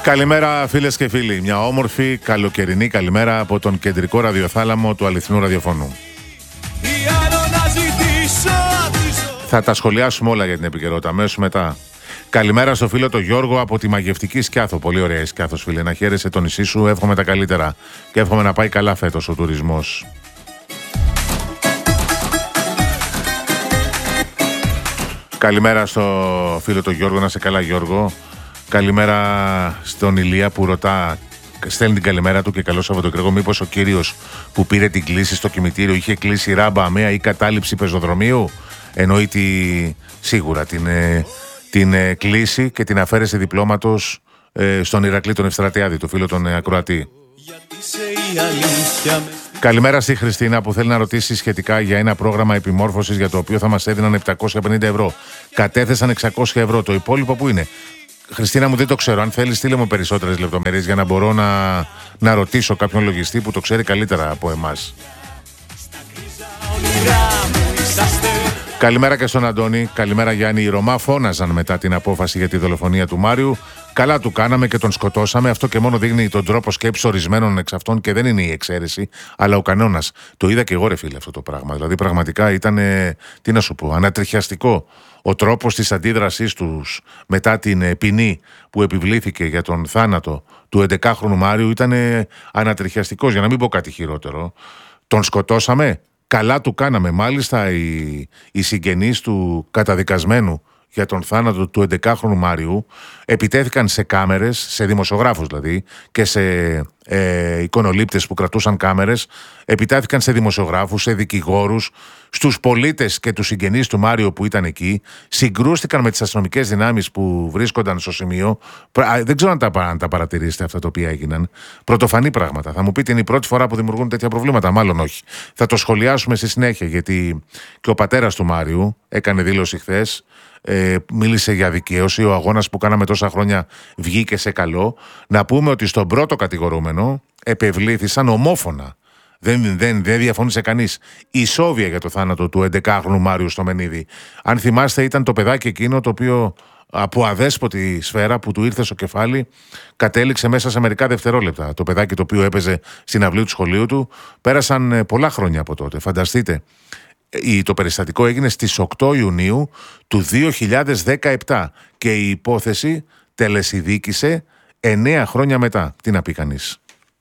Καλημέρα φίλες και φίλοι. Μια όμορφη καλοκαιρινή καλημέρα από τον κεντρικό ραδιοθάλαμο του αληθινού ραδιοφώνου. Θα τα σχολιάσουμε όλα για την επικαιρότητα αμέσως μετά. Καλημέρα στο φίλο τον Γιώργο από τη μαγευτική Σκιάθο. Πολύ ωραία η Σκιάθος, φίλε. Να χαίρεσαι το νησί σου. Εύχομαι τα καλύτερα και εύχομαι να πάει καλά φέτος ο τουρισμός. Καλημέρα στο φίλο τον Γιώργο. Να σε καλά, Γιώργο. Καλημέρα στον Ηλία που ρωτά, στέλνει την καλημέρα του και καλό Σαββατοκύριακο. Μήπως ο κύριος που πήρε την κλίση στο κημητήριο είχε κλείσει ράμπα αμαία ή κατάληψη πεζοδρομίου? Εννοεί σίγουρα την κλίση και την αφαίρεση διπλώματος στον Ηρακλή τον Ευστρατιάδη, το φίλο τον ακροατή. Καλημέρα στη Χριστίνα που θέλει να ρωτήσει σχετικά για ένα πρόγραμμα επιμόρφωσης για το οποίο θα μας έδιναν 750 ευρώ. Κατέθεσαν 600 ευρώ. Το υπόλοιπο που είναι? Χριστίνα μου, δεν το ξέρω. Αν θέλεις στείλε μου περισσότερες λεπτομέρειες για να μπορώ να ρωτήσω κάποιον λογιστή που το ξέρει καλύτερα από εμάς. Καλημέρα και στον Αντώνη. Καλημέρα Γιάννη. Οι Ρωμά φώναζαν μετά την απόφαση για τη δολοφονία του Μάριου. Καλά του κάναμε και τον σκοτώσαμε. Αυτό και μόνο δείχνει τον τρόπο σκέψης ορισμένων εξ αυτών και δεν είναι η εξαίρεση, αλλά ο κανόνας. Το είδα και εγώ, ρε φίλε, αυτό το πράγμα. Δηλαδή, πραγματικά ήταν, τι να σου πω, ανατριχιαστικό ο τρόπος της αντίδρασής τους μετά την ποινή που επιβλήθηκε για τον θάνατο του 11χρονου Μάριου. Ήταν ανατριχιαστικός, για να μην πω κάτι χειρότερο. Τον σκοτώσαμε. Καλά του κάναμε. Μάλιστα οι συγγενείς του καταδικασμένου για τον θάνατο του 11χρονου Μάριου επιτέθηκαν σε κάμερες, σε δημοσιογράφους δηλαδή και σε εικονολήπτες που κρατούσαν κάμερες, επιτέθηκαν σε δημοσιογράφους, σε δικηγόρους, στους πολίτες και τους συγγενείς του Μάριου που ήταν εκεί, συγκρούστηκαν με τις αστυνομικές δυνάμεις που βρίσκονταν στο σημείο. Δεν ξέρω αν τα παρατηρήσετε αυτά τα οποία έγιναν. Πρωτοφανή πράγματα. Θα μου πείτε, είναι η πρώτη φορά που δημιουργούν τέτοια προβλήματα? Μάλλον όχι. Θα το σχολιάσουμε στη συνέχεια, γιατί και ο πατέρας του Μάριου έκανε δήλωση χθες. Μίλησε για δικαίωση. Ο αγώνας που κάναμε τόσα χρόνια βγήκε σε καλό. Να πούμε ότι στον πρώτο κατηγορούμενο επευλήθησαν ομόφωνα, δεν διαφώνησε κανείς, ισόβια για το θάνατο του 11χρονου Μάριου στο Μενίδη. Αν θυμάστε, ήταν το παιδάκι εκείνο το οποίο από αδέσποτη σφαίρα που του ήρθε στο κεφάλι κατέληξε μέσα σε μερικά δευτερόλεπτα. Το παιδάκι το οποίο έπαιζε στην αυλή του σχολείου του. Πέρασαν πολλά χρόνια από τότε. Φανταστείτε. Το περιστατικό έγινε στις 8 Ιουνίου του 2017 και η υπόθεση τελεσιδίκησε 9 χρόνια μετά. Τι να πει κανείς.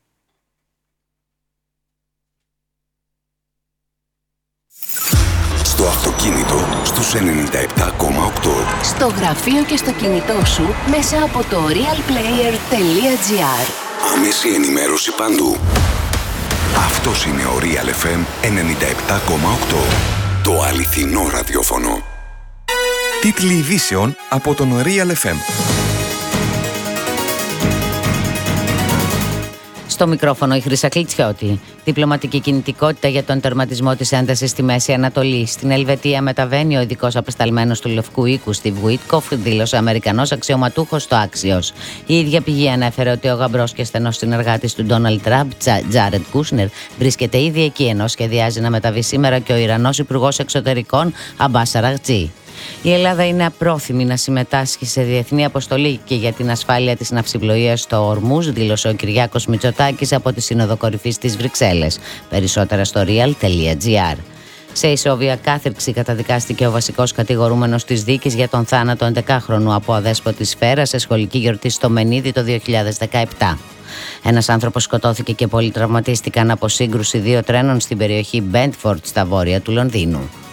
Στο αυτοκίνητο στους 97,8. Στο γραφείο και στο κινητό σου μέσα από το realplayer.gr. Άμεση ενημέρωση παντού. Αυτός είναι ο Real FM 97,8. Το αληθινό ραδιόφωνο. Τίτλοι ειδήσεων από τον Real FM. Στο μικρόφωνο η Χρύσα Κλιτσιώτη. Διπλωματική κινητικότητα για τον τερματισμό της έντασης στη Μέση Ανατολή. Στην Ελβετία μεταβαίνει ο ειδικός απεσταλμένος του Λευκού Οίκου, Στιβ Γουίτκοφ, δήλωσε Αμερικανός αξιωματούχος στο Άξιος. Η ίδια πηγή ανέφερε ότι ο γαμπρός και στενός συνεργάτης του Ντόναλντ Τραμπ, Τζάρετ Κούσνερ, βρίσκεται ήδη εκεί, ενώ σχεδιάζει να μεταβεί σήμερα και ο Ιρανός Υπουργός Εξωτερικών, Αμπάς Αραγτζή. Η Ελλάδα είναι απρόθυμη να συμμετάσχει σε διεθνή αποστολή και για την ασφάλεια της ναυσιπλοείας στο Ορμούζ, δήλωσε ο Κυριάκος Μητσοτάκης από τη Σύνοδο Κορυφής της Βρυξέλλες. Περισσότερα στο real.gr. Σε ισόβια κάθυρξη καταδικάστηκε ο βασικός κατηγορούμενος της δίκης για τον θάνατο 11χρονου από αδέσποτη σφαίρα σε σχολική γιορτή στο Μενίδη το 2017. Ένας άνθρωπος σκοτώθηκε και πολλοί τραυματίστηκαν από σύγκρουση δύο τρένων στην περιοχή Μπέντφορντ στα βόρεια του Λονδίνου.